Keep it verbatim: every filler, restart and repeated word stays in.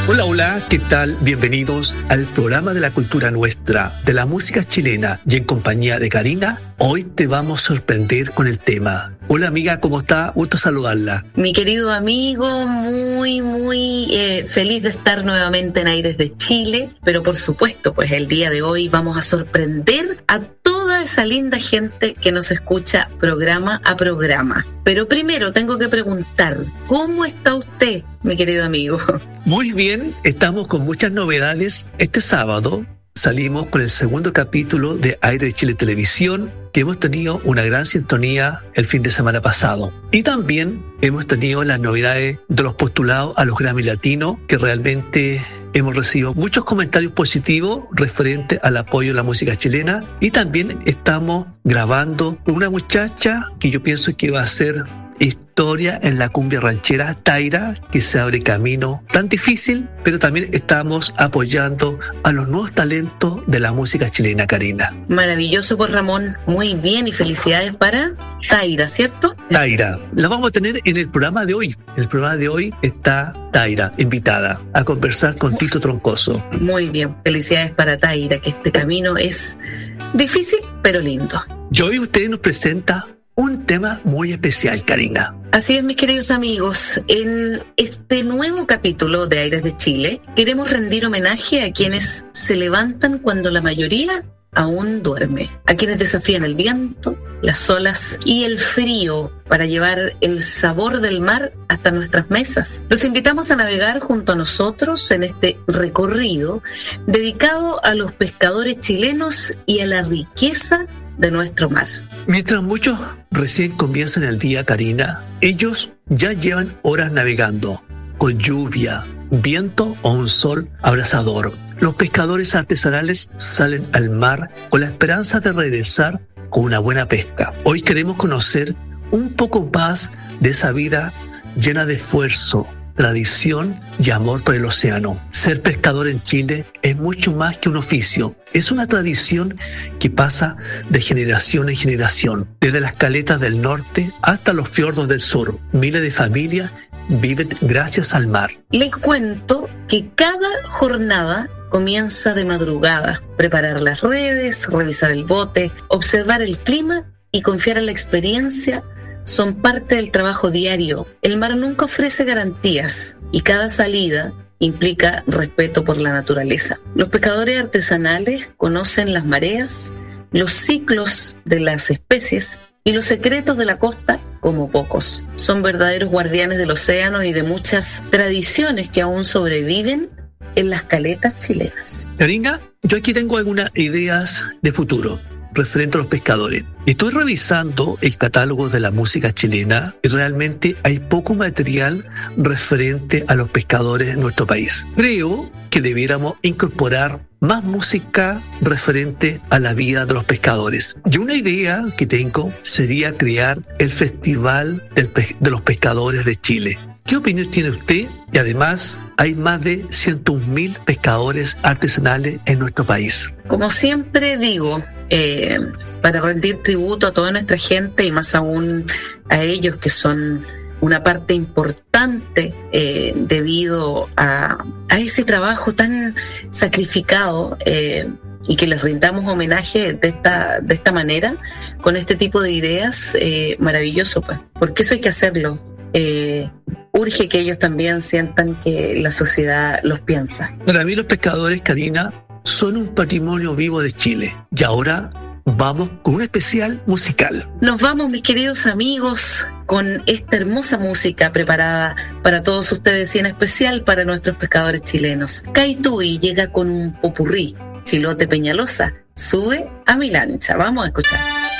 Hola, hola, ¿qué tal? Bienvenidos al programa de la cultura nuestra, de la música chilena, y en compañía de Karina, hoy te vamos a sorprender con el tema. Hola amiga, ¿cómo está? Gusto saludarla. Mi querido amigo, muy, muy eh, feliz de estar nuevamente en Aires de Chile, pero por supuesto, pues el día de hoy vamos a sorprender a toda esa linda gente que nos escucha programa a programa. Pero primero tengo que preguntar, ¿cómo está usted, mi querido amigo? Muy bien, estamos con muchas novedades. Este sábado salimos con el segundo capítulo de Aires de Chile Televisión, que hemos tenido una gran sintonía el fin de semana pasado. Y también hemos tenido las novedades de los postulados a los Grammy Latinos, que realmente hemos recibido muchos comentarios positivos referentes al apoyo a la música chilena. Y también estamos grabando una muchacha que yo pienso que va a ser historia en la cumbia ranchera, Taira, que se abre camino tan difícil, pero también estamos apoyando a los nuevos talentos de la música chilena, Karina. Maravilloso, pues Ramón, muy bien, y felicidades para Taira, ¿cierto? Taira, la vamos a tener en el programa de hoy. En el programa de hoy está Taira, invitada a conversar con Tito Troncoso. Muy bien, felicidades para Taira, que este camino es difícil, pero lindo. Y hoy usted nos presenta un tema muy especial, Karina. Así es, mis queridos amigos. En este nuevo capítulo de Aires de Chile, queremos rendir homenaje a quienes se levantan cuando la mayoría aún duerme, a quienes desafían el viento, las olas y el frío para llevar el sabor del mar hasta nuestras mesas. Los invitamos a navegar junto a nosotros en este recorrido dedicado a los pescadores chilenos y a la riqueza de nuestro mar. Mientras muchos recién comienzan el día, Karina, ellos ya llevan horas navegando, con lluvia, viento o un sol abrasador. Los pescadores artesanales salen al mar con la esperanza de regresar con una buena pesca. Hoy queremos conocer un poco más de esa vida llena de esfuerzo, tradición y amor por el océano. Ser pescador en Chile es mucho más que un oficio. Es una tradición que pasa de generación en generación. Desde las caletas del norte hasta los fiordos del sur, miles de familias viven gracias al mar. Les cuento que cada jornada comienza de madrugada. Preparar las redes, revisar el bote, observar el clima y confiar en la experiencia son parte del trabajo diario. El mar nunca ofrece garantías y cada salida implica respeto por la naturaleza. Los pescadores artesanales conocen las mareas, los ciclos de las especies y los secretos de la costa como pocos. Son verdaderos guardianes del océano y de muchas tradiciones que aún sobreviven en las caletas chilenas. Karina, yo aquí tengo algunas ideas de futuro referente a los pescadores. Estoy revisando el catálogo de la música chilena y realmente hay poco material referente a los pescadores en nuestro país. Creo que debiéramos incorporar más música referente a la vida de los pescadores. Y una idea que tengo sería crear el Festival del Pe- de los Pescadores de Chile. ¿Qué opinión tiene usted? Y además hay más de ciento un mil pescadores artesanales en nuestro país. Como siempre digo, eh, para rendir tributo a toda nuestra gente y más aún a ellos que son una parte importante eh, debido a, a ese trabajo tan sacrificado eh, y que les rindamos homenaje de esta, de esta manera, con este tipo de ideas, eh, maravilloso, pues, porque eso hay que hacerlo. Eh, urge que ellos también sientan que la sociedad los piensa. Para mí los pescadores, Karina, son un patrimonio vivo de Chile. Y ahora vamos con un especial musical. Nos vamos, mis queridos amigos, con esta hermosa música preparada para todos ustedes y en especial para nuestros pescadores chilenos. Caitui llega con un popurrí. Chilote Peñalosa, sube a mi lancha. Vamos a escuchar.